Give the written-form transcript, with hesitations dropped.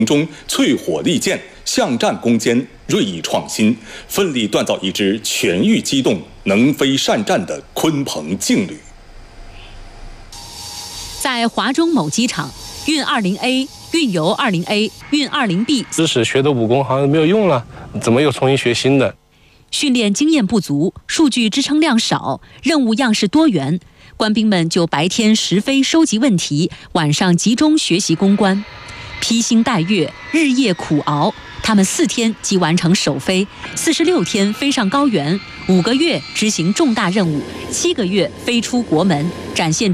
中淬火利剑，巷战攻坚，锐意创新，奋力锻造一支全域机动、能飞善战的鲲鹏劲旅。 在华中某机场，运20A、运油20A、运20B， 知识学的武功好像没有用了，怎么又重新学新的？ 训练经验不足，数据支撑量少，任务样式多元，官兵们就白天实飞收集问题，晚上集中学习攻关，披星戴月，日夜苦熬。他们4天即完成首飞，46天飞上高原，5个月执行重大任务，7个月飞出国门，展现